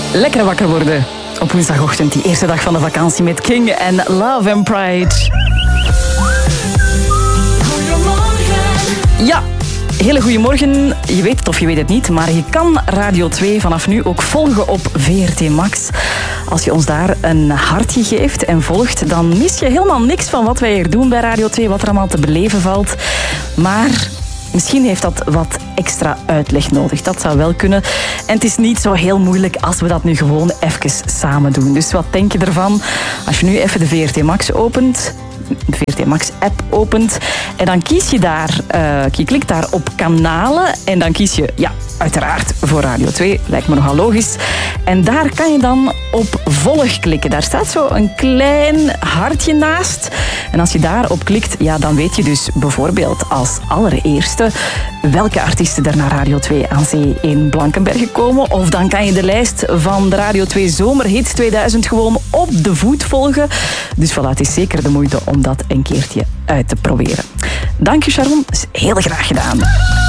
Lekker wakker worden op woensdagochtend, die eerste dag van de vakantie met King en Love and Pride. Ja, hele goeiemorgen. Je weet het of je weet het niet, maar je kan Radio 2 vanaf nu ook volgen op VRT Max. Als je ons daar een hartje geeft en volgt, dan mis je helemaal niks van wat wij hier doen bij Radio 2, wat er allemaal te beleven valt. Maar misschien heeft dat wat extra uitleg nodig. Dat zou wel kunnen. En het is niet zo heel moeilijk als we dat nu gewoon even samen doen. Dus wat denk je ervan als je nu even de VRT Max opent, de VRT Max app opent en dan kies je daar, je klikt daar op kanalen en dan kies je, ja, uiteraard voor Radio 2, lijkt me nogal logisch. En daar kan je dan op volg klikken. Daar staat zo een klein hartje naast. En als je daarop klikt, ja, dan weet je dus bijvoorbeeld als allereerste welke artiesten er naar Radio 2 aan zee in Blankenberge komen. Of dan kan je de lijst van de Radio 2 Zomerhits 2000 gewoon op de voet volgen. Dus voilà, het is zeker de moeite om dat een keertje uit te proberen. Dank je, Sharon. Dat is heel graag gedaan.